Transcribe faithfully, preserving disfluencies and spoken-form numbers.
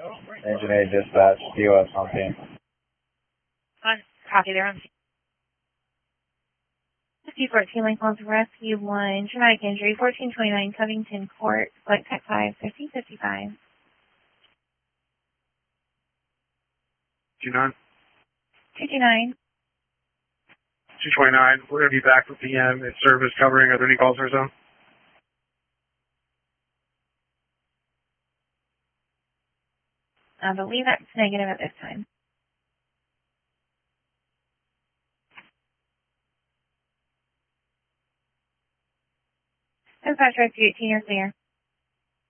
Engineer dispatch, D O S on scene. On copy there on fifty fourteen Lincoln's Rescue one, traumatic injury, fourteen twenty-nine Covington Court, flight type five, fifty fifty-five. two nine. two two nine. two twenty-nine, we're going to be back for P M. It's service covering. Are there any calls for zone? I believe that's negative at this time. Dispatch Rescue eighteen, you're clear.